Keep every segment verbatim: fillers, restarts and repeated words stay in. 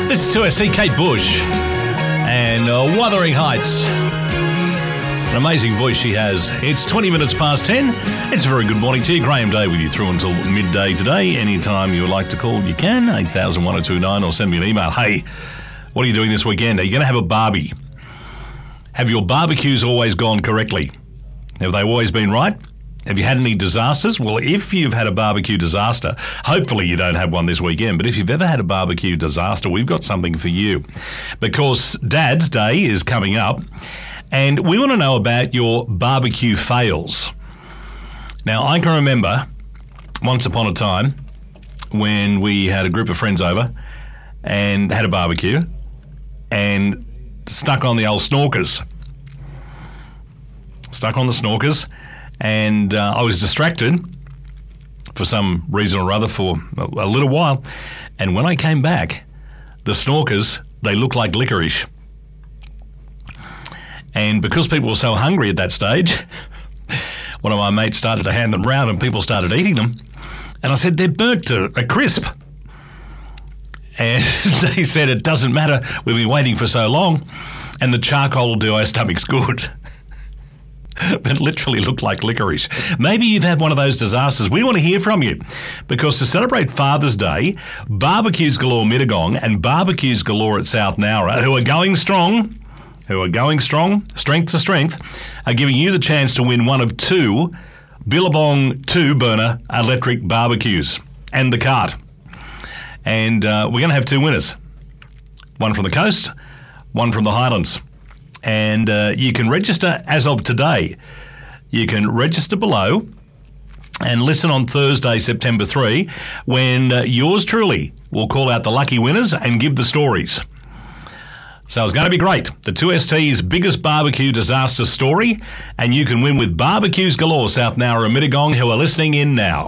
This is two S T, Kate Bush, and uh, Wuthering Heights. An amazing voice she has. It's twenty minutes past ten. It's a very good morning to you. Graham Day with you through until midday today. Anytime you would like to call, you can. eight thousand one oh two nine or send me an email. Hey, what are you doing this weekend? Are you going to have a barbie? Have your barbecues always gone correctly? Have they always been right? Have you had any disasters? Well, if you've had a barbecue disaster, hopefully you don't have one this weekend, but if you've ever had a barbecue disaster, we've got something for you. Because Dad's Day is coming up, and we want to know about your barbecue fails. Now, I can remember once upon a time when we had a group of friends over and had a barbecue and stuck on the old snorkers. Stuck on the snorkers. And uh, I was distracted for some reason or other for a, a little while. And when I came back, the snorkers, they looked like licorice. And because people were so hungry at that stage, one of my mates started to hand them round and people started eating them. And I said, they're burnt to a crisp. And they said, it doesn't matter, we've been waiting for so long, and the charcoal will do our stomachs good. But literally looked like licorice. Maybe you've had one of those disasters. We want to hear from you, because to celebrate Father's Day, Barbecues Galore Mittagong and Barbecues Galore at South Nowra, who are going strong, who are going strong, strength to strength, are giving you the chance to win one of two Billabong two-burner electric barbecues and the cart. And uh, we're going to have two winners, one from the coast, one from the Highlands. And uh, you can register as of today. You can register below and listen on Thursday, September third, when uh, yours truly will call out the lucky winners and give the stories. So it's going to be great. The two S T's biggest barbecue disaster story, and you can win with Barbecues Galore South Nowra and Mittagong, who are listening in now.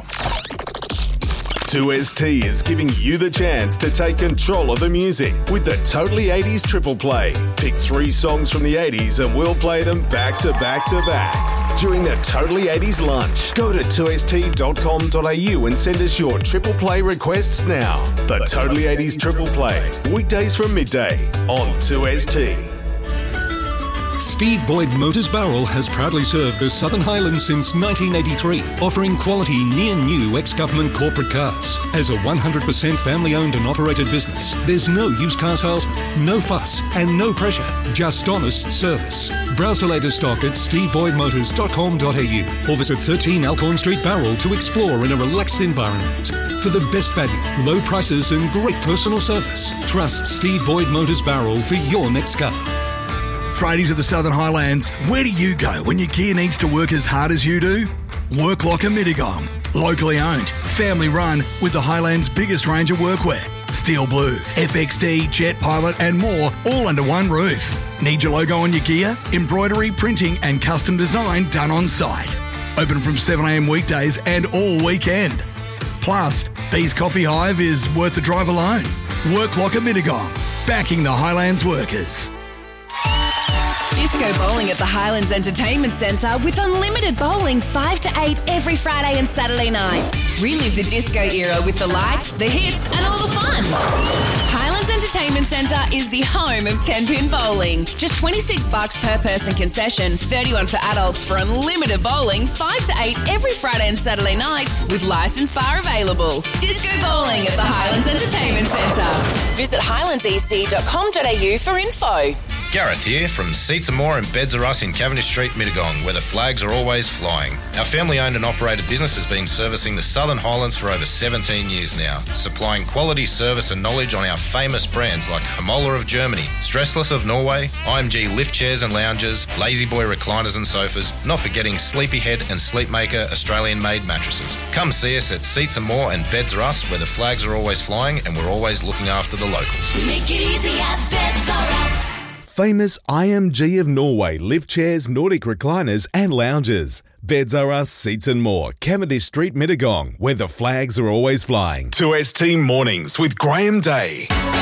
two S T is giving you the chance to take control of the music with the Totally eighties Triple Play. Pick three songs from the eighties and we'll play them back to back to back during the Totally eighties lunch. Go to two S T dot com dot a u and send us your Triple Play requests now. The Totally eighties Triple Play, weekdays from midday on two S T. Steve Boyd Motors Barrel has proudly served the Southern Highlands since nineteen eighty-three, offering quality near-new ex-government corporate cars. As a one hundred percent family-owned and operated business, there's no used car salesman, no fuss, and no pressure, just honest service. Browse the latest stock at steve boyd motors dot com dot a u or visit thirteen Alcorn Street Barrel to explore in a relaxed environment. For the best value, low prices and great personal service, trust Steve Boyd Motors Barrel for your next car. Tradies of the Southern Highlands, where do you go when your gear needs to work as hard as you do? Work Locker Mittagong. Locally owned, family run, with the Highlands' biggest range of workwear. Steel Blue, F X T, Jet Pilot and more, all under one roof. Need your logo on your gear? Embroidery, printing and custom design done on site. Open from seven a m weekdays and all weekend. Plus, Bees Coffee Hive is worth the drive alone. Work Locker Mittagong, backing the Highlands workers. Disco bowling at the Highlands Entertainment Centre with unlimited bowling five to eight every Friday and Saturday night. Relive the disco era with the lights, the hits and all the fun. Highlands Entertainment Centre is the home of ten-pin bowling. Just twenty-six bucks per person concession, thirty-one for adults for unlimited bowling five to eight every Friday and Saturday night with licensed bar available. Disco bowling at the Highlands Entertainment Centre. Visit highlands e c dot com dot a u for info. Gareth here from Seats and More and Beds Are Us in Cavendish Street, Mittagong, where the flags are always flying. Our family-owned and operated business has been servicing the Southern Highlands for over seventeen years now, supplying quality service and knowledge on our famous brands like Hamola of Germany, Stressless of Norway, I M G lift chairs and lounges, Lazy Boy recliners and sofas, not forgetting Sleepyhead and Sleepmaker Australian-made mattresses. Come see us at Seats and More and Beds Are Us, where the flags are always flying and we're always looking after the locals. We make it easy at Beds Are Us. Famous I M G of Norway lift chairs, Nordic recliners and lounges. Beds Are Us, Seats and More, Cavendish Street, Mittagong, where the flags are always flying. two S T Mornings with Graham Day.